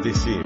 acontecer.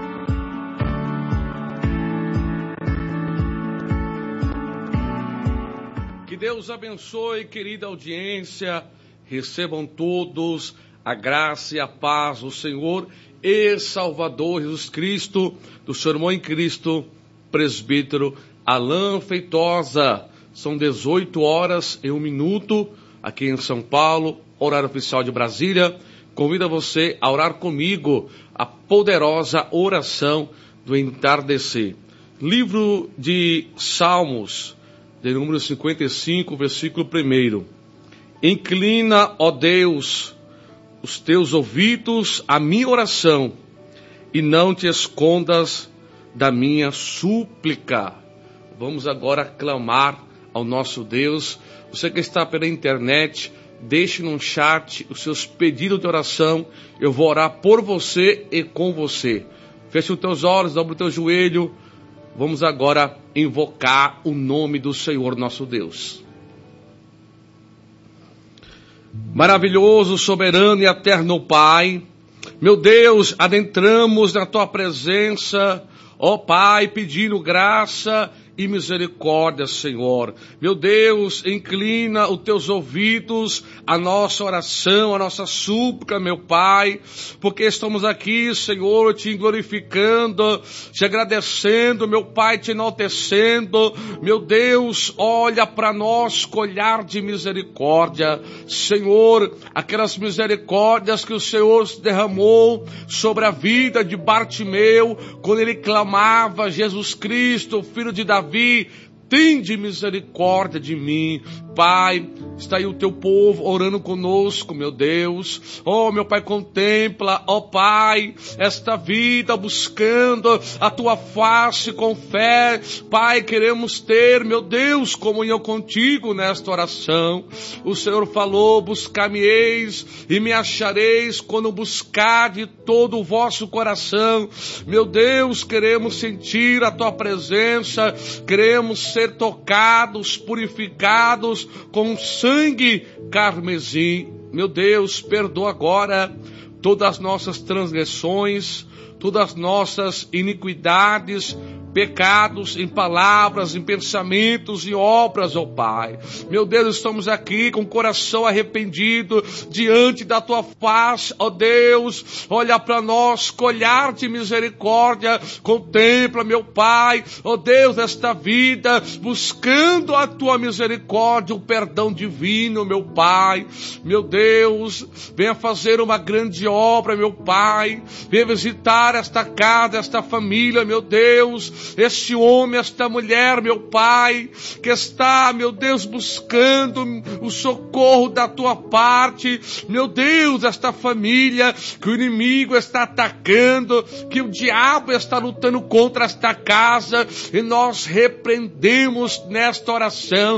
Que Deus abençoe, querida audiência. Recebam todos a graça e a paz do Senhor e Salvador Jesus Cristo, do seu irmão em Cristo, presbítero Alain Feitosa. São 18h01 aqui em São Paulo, horário oficial de Brasília. Convido você a orar comigo a poderosa oração do entardecer. Livro de Salmos, de número 55, versículo 1. Inclina, ó Deus, os teus ouvidos à minha oração e não te escondas da minha súplica. Vamos agora clamar ao nosso Deus. Você que está pela internet, deixe no chat os seus pedidos de oração. Eu vou orar por você e com você. Feche os teus olhos, dobre o teu joelho. Vamos agora invocar o nome do Senhor nosso Deus. Maravilhoso, soberano e eterno Pai, meu Deus, adentramos na Tua presença, ó Pai, pedindo graça e misericórdia, Senhor. Meu Deus, inclina os teus ouvidos à nossa oração, à nossa súplica, meu Pai, porque estamos aqui, Senhor, te glorificando, te agradecendo, meu Pai, te enaltecendo. Meu Deus, olha para nós com olhar de misericórdia, Senhor, aquelas misericórdias que o Senhor derramou sobre a vida de Bartimeu, quando ele clamava: Jesus Cristo, Filho de Davi, tende misericórdia de mim. Pai, está aí o teu povo orando conosco, meu Deus. Oh, meu Pai, contempla, ó Pai, esta vida buscando a tua face com fé. Pai, queremos ter, meu Deus, comunhão contigo nesta oração. O Senhor falou: buscar-me-eis e me achareis quando buscar de todo o vosso coração. Meu Deus, queremos sentir a tua presença, queremos ser tocados, purificados com sangue carmesim. Meu Deus, perdoa agora todas as nossas transgressões, todas as nossas iniquidades, pecados em palavras, em pensamentos e obras, ó Pai. Meu Deus, estamos aqui com o coração arrependido diante da tua face, ó Deus. Olha para nós com olhar de misericórdia, contempla, meu Pai, ó Deus, esta vida, buscando a tua misericórdia, o perdão divino, meu Pai. Meu Deus, venha fazer uma grande obra, meu Pai. Venha visitar esta casa, esta família, meu Deus. Este homem, esta mulher, meu Pai, que está, meu Deus, buscando o socorro da tua parte. Meu Deus, esta família que o inimigo está atacando, que o diabo está lutando contra esta casa, e nós repreendemos nesta oração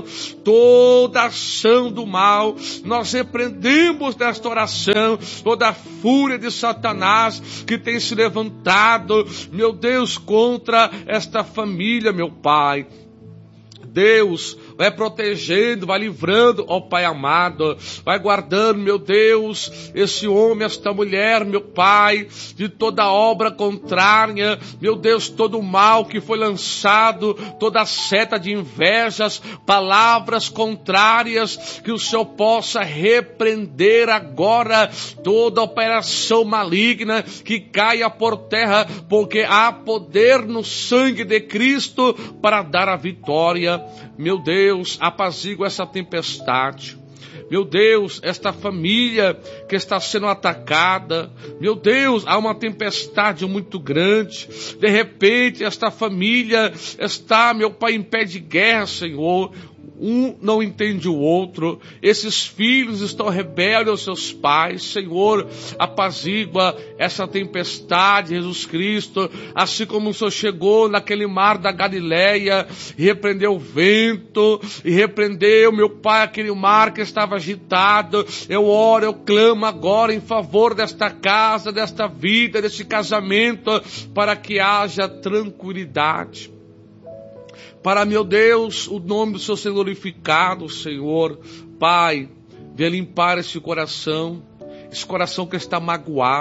toda ação do mal. Nós repreendemos nesta oração toda a fúria de Satanás que tem se levantado, meu Deus, contra esta família, meu Pai. Deus, vai protegendo, vai livrando, ó Pai amado, vai guardando, meu Deus, esse homem, esta mulher, meu Pai, de toda obra contrária, meu Deus, todo o mal que foi lançado, toda a seta de invejas, palavras contrárias, que o Senhor possa repreender agora toda operação maligna, que caia por terra, porque há poder no sangue de Cristo para dar a vitória. Meu Deus, apazigua essa tempestade. Meu Deus, esta família que está sendo atacada, meu Deus, há uma tempestade muito grande. De repente, esta família está, meu Pai, em pé de guerra, Senhor. Um não entende o outro. Esses filhos estão rebeldes aos seus pais. Senhor, apazigua essa tempestade, Jesus Cristo. Assim como o Senhor chegou naquele mar da Galileia e repreendeu o vento, e repreendeu, meu Pai, aquele mar que estava agitado. Eu oro, eu clamo agora em favor desta casa, desta vida, deste casamento, para que haja tranquilidade. Para, meu Deus, o nome do Senhor ser glorificado, Senhor. Pai, venha limpar esse coração que está magoado.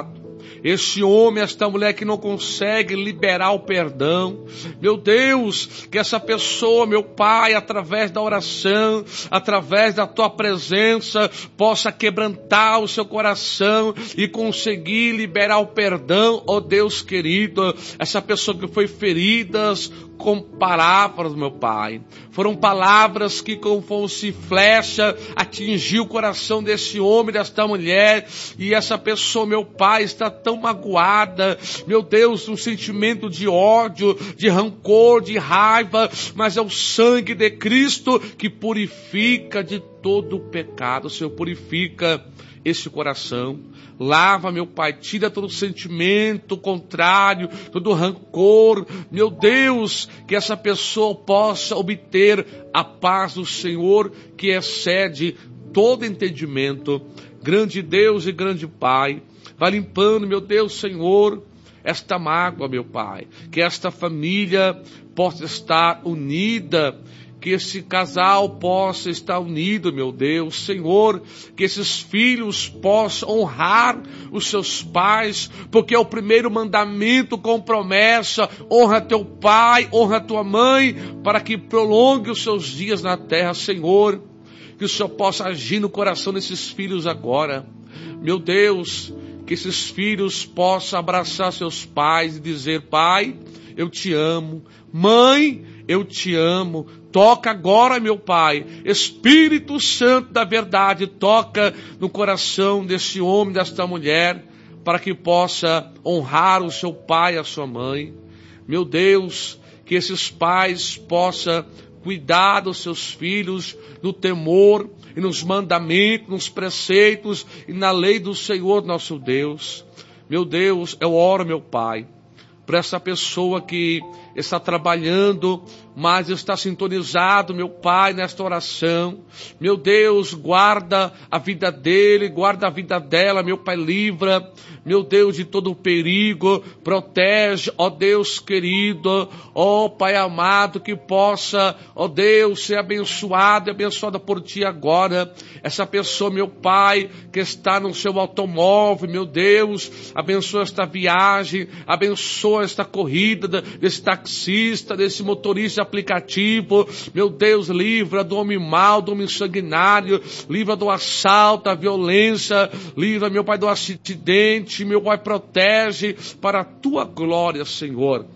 esse homem, esta mulher que não consegue liberar o perdão. Meu Deus, que essa pessoa, meu Pai, através da oração, através da tua presença, possa quebrantar o seu coração e conseguir liberar o perdão, ó Deus querido. Essa pessoa que foi ferida com palavras, meu Pai, foram palavras que como fosse flecha, atingiu o coração desse homem, desta mulher, e essa pessoa, meu Pai, está tão magoada, meu Deus, um sentimento de ódio, de rancor, de raiva, mas é o sangue de Cristo que purifica de todo o pecado. Senhor, purifica esse coração. Lava, meu Pai, tira todo sentimento contrário, todo rancor. Meu Deus, que essa pessoa possa obter a paz do Senhor, que excede todo entendimento. Grande Deus e grande Pai, vai limpando, meu Deus, Senhor, esta mágoa, meu Pai. Que esta família possa estar unida, que esse casal possa estar unido, meu Deus, Senhor, que esses filhos possam honrar os seus pais, porque é o primeiro mandamento com promessa: honra teu pai, honra tua mãe, para que prolongue os seus dias na terra. Senhor, que o Senhor possa agir no coração desses filhos agora, meu Deus, que esses filhos possam abraçar seus pais e dizer: Pai, eu te amo, mãe, eu te amo. Toca agora, meu Pai, Espírito Santo da verdade, toca no coração desse homem, desta mulher, para que possa honrar o seu pai e a sua mãe. Meu Deus, que esses pais possam cuidar dos seus filhos no temor e nos mandamentos, nos preceitos e na lei do Senhor nosso Deus. Meu Deus, eu oro, meu Pai, para essa pessoa que está trabalhando, mas está sintonizado, meu Pai, nesta oração. Meu Deus, guarda a vida dele, guarda a vida dela, meu Pai, livra, meu Deus, de todo o perigo, protege, ó Deus querido, ó Pai amado, que possa, ó Deus, ser abençoado e abençoada por Ti agora. Essa pessoa, meu Pai, que está no seu automóvel, meu Deus, abençoa esta viagem, abençoa esta corrida desse taxista, desse motorista aplicativo. Meu Deus, livra do homem mau, do homem sanguinário, livra do assalto, da violência, livra, meu Pai, do acidente. Meu Pai, protege para a Tua glória, Senhor.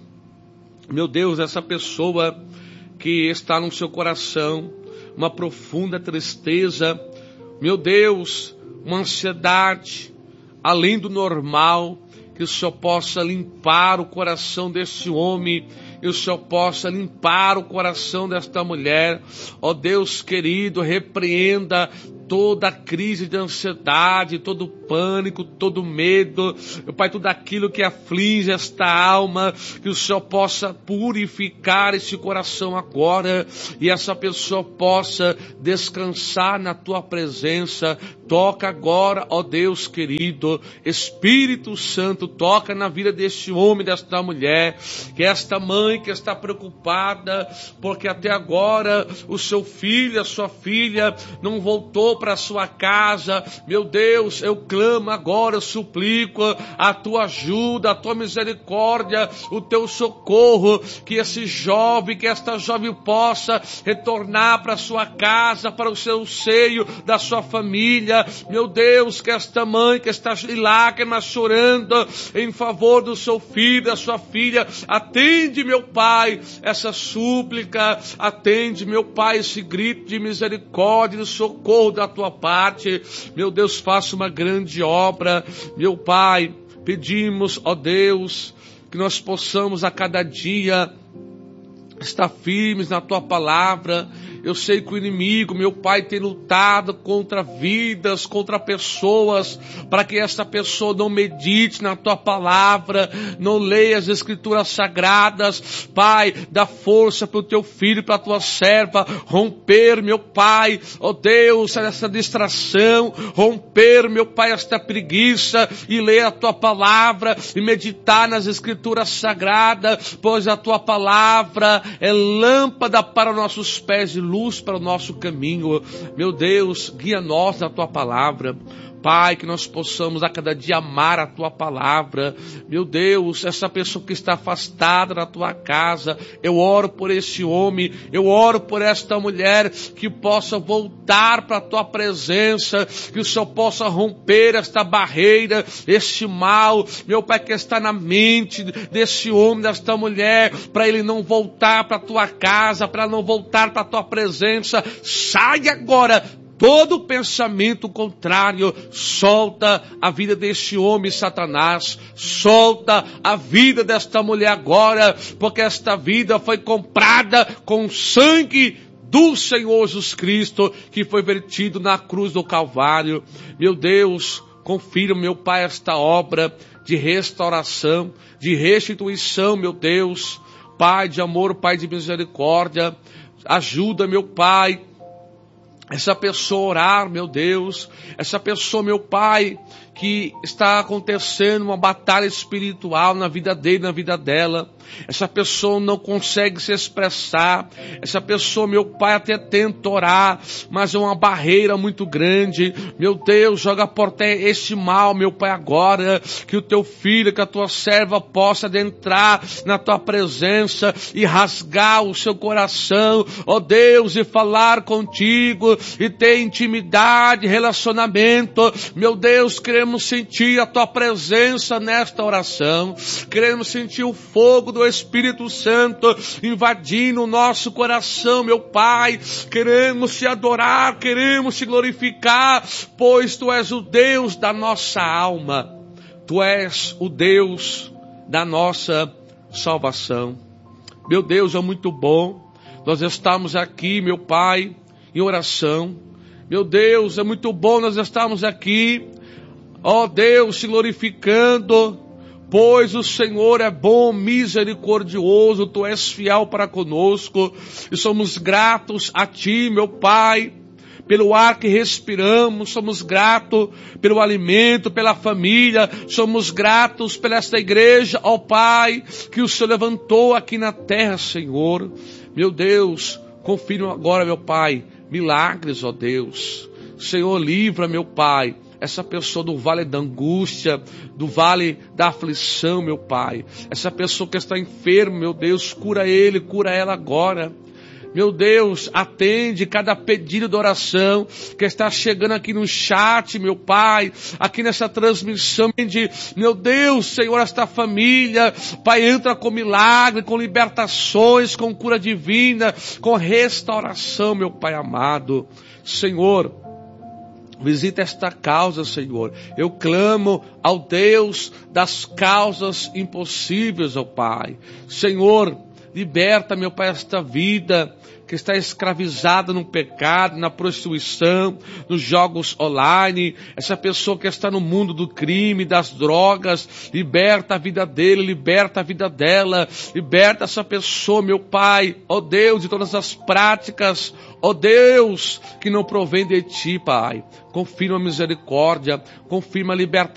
Meu Deus, essa pessoa que está no seu coração uma profunda tristeza, meu Deus, uma ansiedade além do normal, que o Senhor possa limpar o coração desse homem, e o Senhor possa limpar o coração desta mulher. Ó Deus querido, repreenda toda a crise de ansiedade, todo o pânico, todo o medo, meu Pai, tudo aquilo que aflige esta alma, que o Senhor possa purificar esse coração agora, e essa pessoa possa descansar na Tua presença. Toca agora, ó Deus querido, Espírito Santo, toca na vida deste homem, desta mulher, que esta mãe que está preocupada, porque até agora o seu filho, a sua filha não voltou para a sua casa. Meu Deus, eu clamo agora, eu suplico a Tua ajuda, a Tua misericórdia, o Teu socorro, que esse jovem, que esta jovem possa retornar para a sua casa, para o seu seio da sua família. Meu Deus, que esta mãe que está em lágrimas chorando em favor do seu filho, da sua filha, atende, meu Pai, essa súplica, atende, meu Pai, esse grito de misericórdia, de socorro da Tua parte. Meu Deus, faça uma grande obra, meu Pai. Pedimos, ó Deus, que nós possamos a cada dia estar firmes na Tua palavra. Eu sei que o inimigo, meu Pai, tem lutado contra vidas, contra pessoas, para que essa pessoa não medite na Tua palavra, não leia as Escrituras Sagradas. Pai, dá força para o Teu filho, para a Tua serva, romper, meu Pai, ó Deus, essa distração, romper, meu Pai, esta preguiça, e ler a Tua palavra, e meditar nas Escrituras Sagradas, pois a Tua palavra é lâmpada para nossos pés e luz para o nosso caminho. Meu Deus, guia-nos na Tua palavra. Pai, que nós possamos a cada dia amar a Tua palavra. Meu Deus, essa pessoa que está afastada da Tua casa, eu oro por esse homem, eu oro por esta mulher, que possa voltar para a Tua presença, que o Senhor possa romper esta barreira, este mal, meu Pai, que está na mente desse homem, desta mulher, para ele não voltar para a Tua casa, para não voltar para a Tua presença. Sai agora todo pensamento contrário, solta a vida deste homem, Satanás, solta a vida desta mulher agora, porque esta vida foi comprada com sangue do Senhor Jesus Cristo, que foi vertido na cruz do Calvário. Meu Deus, confirma, meu Pai, esta obra de restauração, de restituição, meu Deus, Pai de amor, Pai de misericórdia, ajuda, meu Pai, essa pessoa orar, meu Deus, essa pessoa, meu Pai, que está acontecendo uma batalha espiritual na vida dele, na vida dela. Essa pessoa não consegue se expressar. Essa pessoa, meu Pai, até tenta orar, mas é uma barreira muito grande. Meu Deus, joga por terra esse mal, meu Pai, agora. Que o Teu filho, que a Tua serva possa adentrar na Tua presença e rasgar o seu coração, ó Deus, e falar contigo, e ter intimidade, relacionamento. Meu Deus, queremos sentir a Tua presença nesta oração. Queremos sentir o fogo do Espírito Santo invadindo o nosso coração, meu Pai. Queremos Te adorar, queremos Te glorificar, pois Tu és o Deus da nossa alma. Tu és o Deus da nossa salvação. Meu Deus, é muito bom nós estamos aqui, meu Pai, em oração. Meu Deus, é muito bom nós estarmos aqui, ó Deus, Te glorificando, pois o Senhor é bom, misericordioso, Tu és fiel para conosco, e somos gratos a Ti, meu Pai, pelo ar que respiramos, somos gratos pelo alimento, pela família, somos gratos por esta igreja, ó Pai, que o Senhor levantou aqui na terra, Senhor. Meu Deus, confirma agora, meu Pai, milagres, ó Deus. Senhor, livra, meu Pai, essa pessoa do vale da angústia, do vale da aflição, meu Pai. Essa pessoa que está enferma, meu Deus, cura ele, cura ela agora. Meu Deus, atende cada pedido de oração que está chegando aqui no chat, meu Pai, aqui nessa transmissão. Meu Deus, Senhor, esta família, Pai, entra com milagre, com libertações, com cura divina, com restauração, meu Pai amado. Senhor, visita esta causa, Senhor. Eu clamo ao Deus das causas impossíveis, ó Pai. Senhor, liberta, meu Pai, esta vida que está escravizada no pecado, na prostituição, nos jogos online. Essa pessoa que está no mundo do crime, das drogas, liberta a vida dele, liberta a vida dela, liberta essa pessoa, meu Pai, ó Deus, de todas as práticas, ó Deus, que não provém de Ti, Pai. Confirma a misericórdia, confirma a libertação.